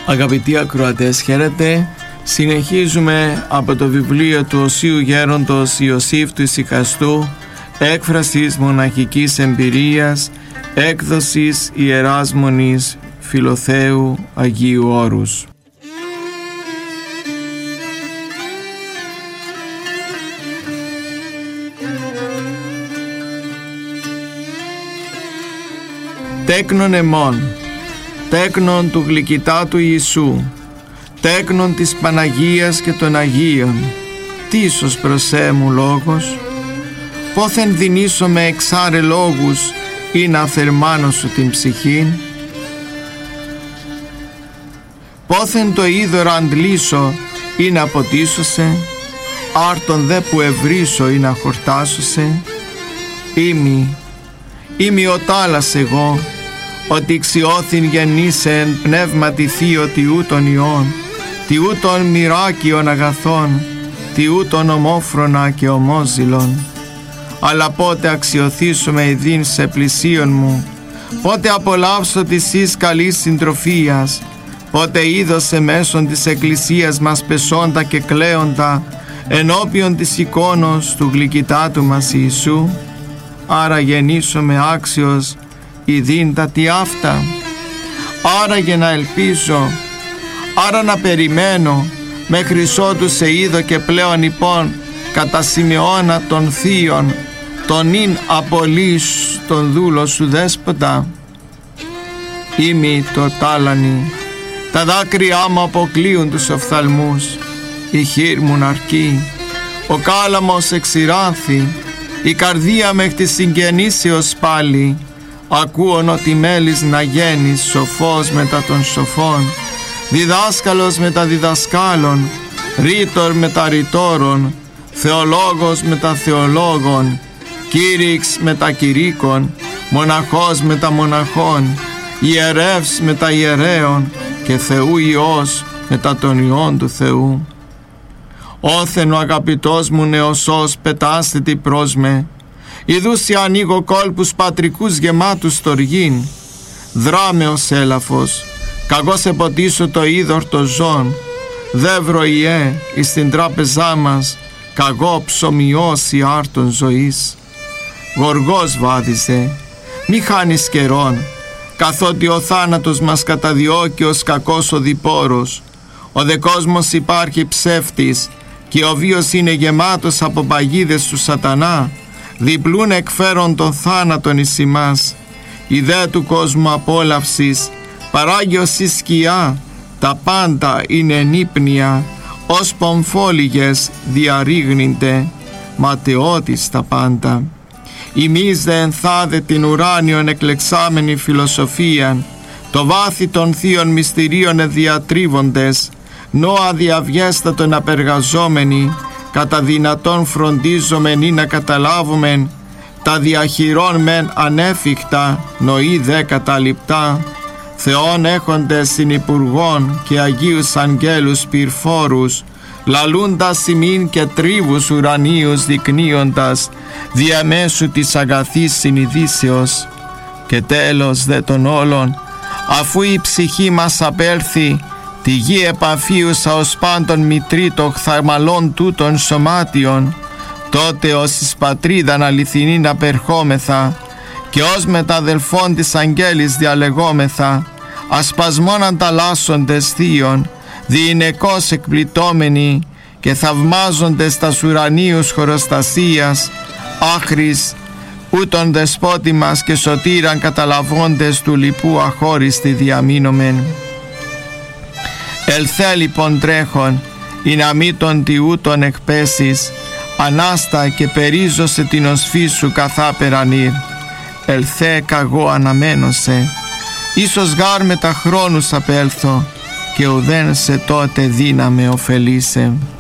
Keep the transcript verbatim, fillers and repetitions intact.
Αγαπητοί ακροατές, χαίρετε. Συνεχίζουμε από το βιβλίο του Οσίου Γέροντος Ιωσήφ του Ησυχαστού, έκφρασης μοναχικής εμπειρίας, έκδοσης Ιεράς Μονής Φιλοθέου Αγίου Όρους. Τέκνον εμών, τέκνον του γλυκητάτου Ιησού, τέκνον της Παναγίας και των Αγίων, τίσος προσέ μου λόγος, πόθεν δινήσω με εξάρε λόγους ή να θερμάνω σου την ψυχήν, πόθεν το είδωρα αντλήσω ή να ποτίσω σε, άρτον δε που ευρύσω ή να χορτάσω σε, ήμι, ήμι ο τάλας εγώ, ότι ξιώθην γεννήσεν πνεύματι θείο τιού των ιών, τιού των μοιράκιων αγαθών, τιού των ομόφρονα και ομόζηλων. Αλλά πότε αξιωθήσουμε ειδήν σε πλησίον μου, πότε απολαύσω της εις καλής συντροφίας, πότε είδωσε μέσον της εκκλησίας μας πεσόντα και κλαίοντα ενώπιον της εικόνος του γλυκητάτου μας Ιησού. Άρα γεννήσομαι άξιος ειδήν τα τι αυτά, άρα για να ελπίζω, άρα να περιμένω μέχρι ότου σε είδω και πλέον υπόν κατά σημειώνα των θείων, τον ειν απολύς τον δούλο σου δέσποτα. Ήμι το τάλανι, τα δάκρυά μου αποκλείουν τους οφθαλμούς, η χείρ μου ναρκεί, ο κάλαμος εξηράνθη, η καρδία μεχ της συγγενήσεως πάλι. Ακούων ότι μέλης να γένεις, σοφός μετά των σοφών, διδάσκαλος μετά διδασκάλων, ρήτορ μετά ρητόρων, θεολόγος μετά θεολόγων, κήρυξ μετά κηρύκων, μοναχός μετά μοναχών, ιερεύς μετά ιερέων και Θεού Υιός μετά των Υιών του Θεού. Όθεν ο αγαπητός μου νεοσός πετάστητη προς με, ιδούσι ανοίγω κόλπους πατρικούς γεμάτους στοργήν, δράμε ως έλαφος, καγώ σε ποτίσω το είδωρ το ζών, δεύρο ιέ εις την τράπεζά μας, καγώ ψωμιώσει άρτων ζωής. Γοργός βάδιζε, μη χάνεις καιρόν, καθότι ο θάνατος μας καταδιώκει ως κακός οδηπόρος, ο δε κόσμος υπάρχει ψεύτης και ο βίος είναι γεμάτος από παγίδες του σατανά, διπλούν εκφέρον τον θάνατον εις ημάς. Η δε του κόσμου απόλαυσης παράγει ως η σκιά, τα πάντα είναι ενύπνια, ως πομφόλιγες διαρρήγνυνται, ματαιώτης τα πάντα. Ημείς δε ενθάδε την ουράνιον εκλεξάμενη φιλοσοφίαν, το βάθη των θείων μυστηρίων εδιατρίβοντες, νόα διαβιέστατον απεργαζόμενοι, κατά δυνατόν φροντίζομεν ή να καταλάβομεν τα διαχειρών μεν ανέφικτα, νοή δε καταληπτά, Θεόν έχοντες συνυπουργών και Αγίους Αγγέλους πυρφόρους, λαλούντας ημίν και τρίβους ουρανίους δεικνύοντας διαμέσου της αγαθής συνειδήσεως. Και τέλος δε των όλων, αφού η ψυχή μας απέλθει τη γη επαφίουσα ως πάντων μητρήτο χθαρμαλών τούτων σωμάτιων, τότε ως εις πατρίδαν αληθινήν απερχόμεθα και ως μεταδελφών της αγγέλης διαλεγόμεθα, ασπασμόν ανταλλάσσοντες θείων, διηνεκώς εκπληττόμενοι και θαυμάζοντες τας ουρανίους χωροστασίας, άχρης ούτων δεσπότη μας και σωτήραν καταλαβώντες του λοιπού αχώριστη διαμείνομεν. Ελθέ λοιπόν τρέχον, ή να μη τον τιούτον εκπέσεις, ανάστα και περίζωσε την οσφή σου καθά περανήρ. Ελθέ καγώ αναμένωσε, ίσως γάρ με τα χρόνους απέλθω, και ουδέν σε τότε δύναμε ωφελήσε.